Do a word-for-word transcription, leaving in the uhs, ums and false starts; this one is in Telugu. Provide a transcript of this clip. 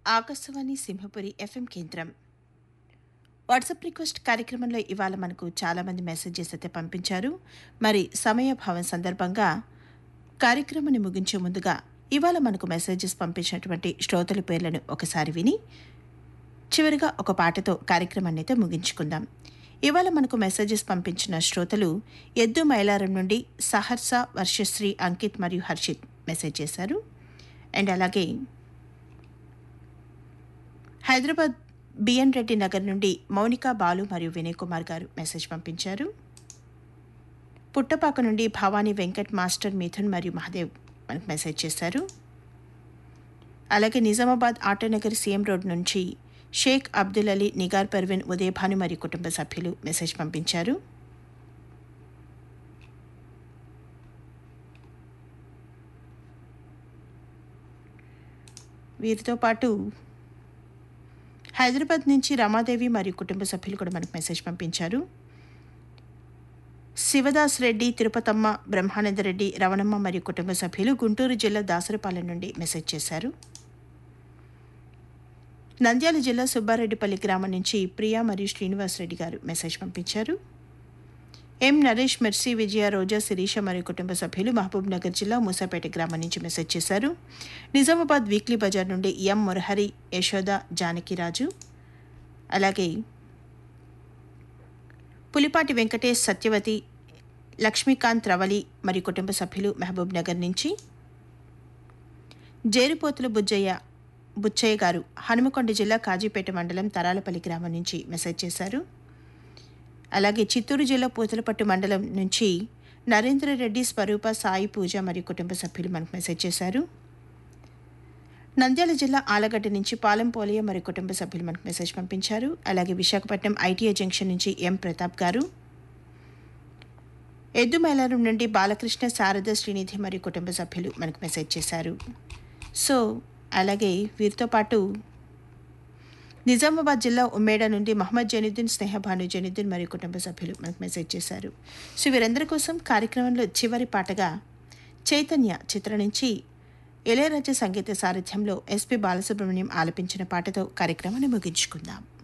ఆకాశవాణి సింహపురి ఎఫ్ఎం కేంద్రం. వాట్సాప్ రిక్వెస్ట్ కార్యక్రమంలో ఇవాళ మనకు చాలామంది మెసేజెస్ అయితే పంపించారు. మరి సమయభావం సందర్భంగా కార్యక్రమాన్ని ముగించే ముందుగా ఇవాళ మనకు మెసేజెస్ పంపించినటువంటి శ్రోతల పేర్లను ఒకసారి విని చివరిగా ఒక పాటతో కార్యక్రమాన్ని అయితే ముగించుకుందాం. ఇవాళ మనకు మెసేజెస్ పంపించిన శ్రోతలు ఎద్దు మైలారం నుండి సహర్స, వర్షశ్రీ, అంకిత్ మరియు హర్షిత్ మెసేజ్ చేశారు. అండ్ అలాగే హైదరాబాద్ బిఎన్ రెడ్డి నగర్ నుండి మౌనిక, బాలు మరియు వినయ్ కుమార్ గారు మెసేజ్ పంపించారు. పుట్టపాక నుండి భవానీ, వెంకట్, మాస్టర్, మిథున్ మరియు మహదేవ్ మనకు మెసేజ్ చేశారు. అలాగే నిజామాబాద్ ఆటోనగర్ సీఎం రోడ్ నుంచి షేక్ అబ్దుల్ అలీ, నిగార్ పర్వీన్, ఉదయభాను మరియు కుటుంబ సభ్యులు మెసేజ్ పంపించారు. వీరితో పాటు హైదరాబాద్ నుంచి రమాదేవి మరియు కుటుంబ సభ్యులు కూడా మనకు మెసేజ్ పంపించారు. శివదాస్ రెడ్డి, తిరుపతమ్మ, బ్రహ్మానందరెడ్డి, రవణమ్మ మరియు కుటుంబ సభ్యులు గుంటూరు జిల్లా దాసరపాలెం నుండి మెసేజ్ చేశారు. నంద్యాల జిల్లా సుబ్బారెడ్డిపల్లి గ్రామం నుంచి ప్రియా మరియు శ్రీనివాస్ రెడ్డి గారు మెసేజ్ పంపించారు. ఎం నరేష్, మెర్సీ, విజయ, రోజా, శిరీష మరియు కుటుంబ సభ్యులు మహబూబ్ నగర్ జిల్లా మూసాపేట గ్రామం నుంచి మెసేజ్ చేశారు. నిజామాబాద్ వీక్లీ బజార్ నుండి ఎం మురహరి, యశోద, జానకిరాజు, అలాగే పులిపాటి వెంకటేష్, సత్యవతి, లక్ష్మీకాంత్, రవలి మరియు కుటుంబ సభ్యులు మహబూబ్ నగర్ నుంచి, జేరుపోతుల బుజ్జయ్య బుచ్చయ్య గారు హనుమకొండ జిల్లా కాజీపేట మండలం తరాలపల్లి గ్రామం నుంచి మెసేజ్ చేశారు. అలాగే చిత్తూరు జిల్లా పూతలపట్టు మండలం నుంచి నరేంద్రరెడ్డి, స్వరూప, సాయి, పూజ మరియు కుటుంబ సభ్యులు మనకు మెసేజ్ చేశారు. నంద్యాల జిల్లా ఆలగడ్డ నుంచి పాలెం పోలియ మరియు కుటుంబ సభ్యులు మనకు మెసేజ్ పంపించారు. అలాగే విశాఖపట్నం ఐటీఐ జంక్షన్ నుంచి ఎం ప్రతాప్ గారు, ఎద్దు మైలారం నుండి బాలకృష్ణ, శారద, శ్రీనిధి మరియు కుటుంబ సభ్యులు మనకు మెసేజ్ చేశారు. సో అలాగే వీరితో పాటు నిజామాబాద్ జిల్లా ఉమ్మేడ నుండి మహమ్మద్ జైనుద్దీన్, స్నేహభాను, జైనుద్దీన్ మరియు కుటుంబ సభ్యులు మనకు మెసేజ్ చేశారు. సో వీరందరి కోసం కార్యక్రమంలో చివరి పాటగా చైతన్య చిత్ర నుంచి ఇళయరాజా సంగీత సారథ్యంలో ఎస్పి బాలసుబ్రహ్మణ్యం ఆలపించిన పాటతో కార్యక్రమాన్ని ముగించుకుందాం.